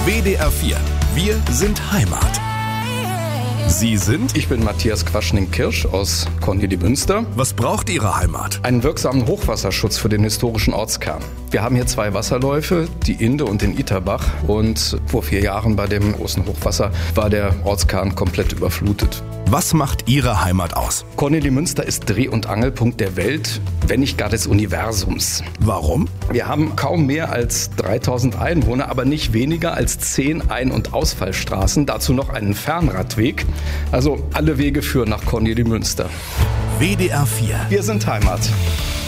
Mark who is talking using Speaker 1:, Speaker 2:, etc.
Speaker 1: WDR 4. Wir sind Heimat. Sie sind?
Speaker 2: Ich bin Matthias Quaschning-Kirsch aus Kornelimünster.
Speaker 1: Was braucht Ihre Heimat?
Speaker 2: Einen wirksamen Hochwasserschutz für den historischen Ortskern. Wir haben hier 2 Wasserläufe, die Inde und den Iterbach. Und vor 4 Jahren bei dem großen Hochwasser war der Ortskern komplett überflutet.
Speaker 1: Was macht Ihre Heimat aus?
Speaker 2: Kornelimünster ist Dreh- und Angelpunkt der Welt, wenn nicht gar des Universums.
Speaker 1: Warum?
Speaker 2: Wir haben kaum mehr als 3000 Einwohner, aber nicht weniger als 10 Ein- und Ausfallstraßen, dazu noch einen Fernradweg. Also alle Wege führen nach Kornelimünster.
Speaker 1: WDR 4.
Speaker 2: Wir sind Heimat.